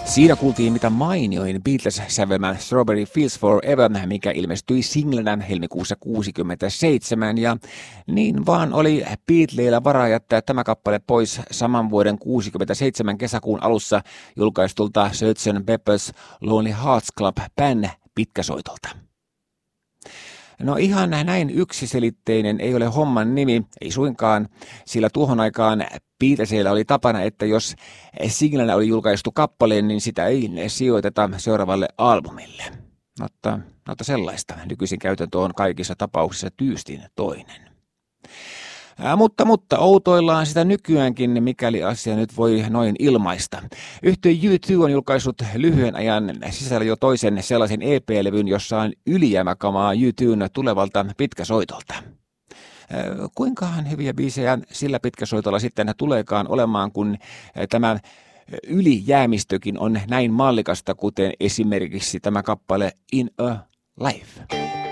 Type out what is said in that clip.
Siinä kuultiin mitä mainioin Beatles-sävelmä Strawberry Fields Forever, mikä ilmestyi singlenä helmikuussa 1967, ja niin vaan oli Beatleillä varaa jättää tämä kappale pois saman vuoden 1967 kesäkuun alussa julkaistulta Sgt. Pepper's Lonely Hearts Club Band pitkäsoitolta. No ihan näin yksiselitteinen ei ole homman nimi, ei suinkaan, sillä tuohon aikaan Beatlesilla oli tapana, että jos singlenä oli julkaistu kappaleen, niin sitä ei sijoiteta seuraavalle albumille. Mutta sellaista. Nykyisin käytäntö on kaikissa tapauksissa tyystin toinen. Mutta outoillaan sitä nykyäänkin, mikäli asia nyt voi noin ilmaista. Yhtye U2 on julkaissut lyhyen ajan sisällä jo toisen sellaisen EP-levyn, jossa on ylijäämäkamaa U2 tulevalta pitkäsoitolta. Kuinkahan hyviä biisejä sillä pitkäsoitolla sitten tuleekaan olemaan, kun tämä ylijäämistökin on näin mallikasta, kuten esimerkiksi tämä kappale In a Life.